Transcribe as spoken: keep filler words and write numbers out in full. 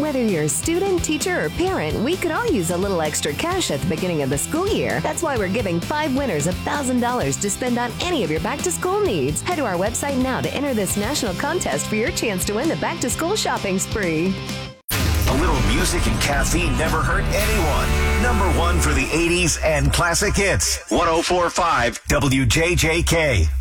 Whether you're a student, teacher, or parent, we could all use a little extra cash at the beginning of the school year. That's why we're giving five winners one thousand dollars to spend on any of your back-to-school needs. Head to our website now to enter this national contest for your chance to win the back-to-school shopping spree. A little music and caffeine never hurt anyone. Number one for the eighties and classic hits. one oh four point five W J J K.